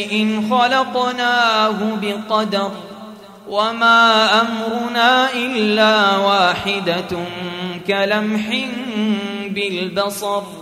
إن خلقناه بقدر وما أمرنا إلا واحدة كلمح بالبصر